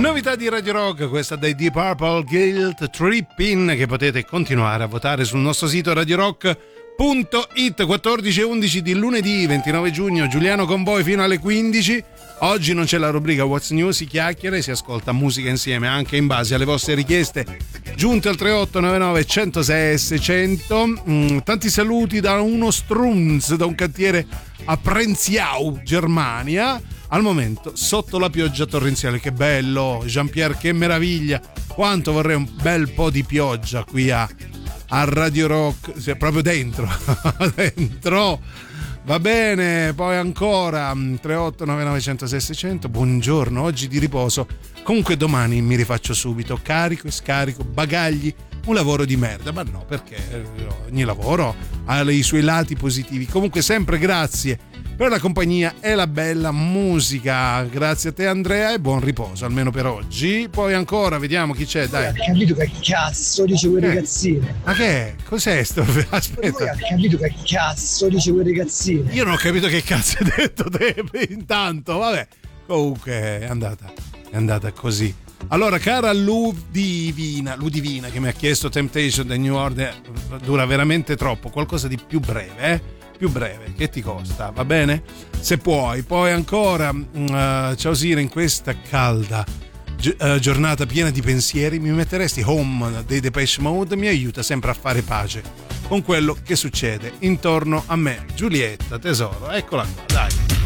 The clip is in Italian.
Novità di Radio Rock, questa dei Deep Purple, Guilt Trippin', che potete continuare a votare sul nostro sito radiorock.it. 14:11 di lunedì 29 giugno, Giuliano con voi fino alle 15. Oggi non c'è la rubrica What's New, si chiacchiera e si ascolta musica insieme anche in base alle vostre richieste giunte al 3899 106 600. Tanti saluti da uno Strunz, da un cantiere a Prenziau, Germania. Al momento sotto la pioggia torrenziale. Che bello, Jean-Pierre, che meraviglia. Quanto vorrei un bel po' di pioggia qui a Radio Rock, cioè, proprio dentro. Dentro. Va bene, poi ancora 3899 106 600. Buongiorno, oggi di riposo. Comunque domani mi rifaccio subito, carico e scarico bagagli. Un lavoro di merda, ma no, perché ogni lavoro ha i suoi lati positivi. Comunque sempre grazie per la compagnia e la bella musica. Grazie a te Andrea e buon riposo, almeno per oggi. Poi ancora, vediamo chi c'è, dai. Hai capito che cazzo dice quel ragazzino? Ma che è? Cos'è sto? Aspetta. Hai capito che cazzo dice quel ragazzino? Io non ho capito che cazzo hai detto te intanto, vabbè. Comunque è andata così. Allora, cara Ludivina che mi ha chiesto Temptation The New Order, dura veramente troppo, qualcosa di più breve, più breve, che ti costa, va bene? Se puoi. Poi ancora ciao Sira, in questa calda giornata piena di pensieri mi metteresti Home dei Depeche Mode, mi aiuta sempre a fare pace con quello che succede intorno a me. Giulietta tesoro, eccola qua, dai.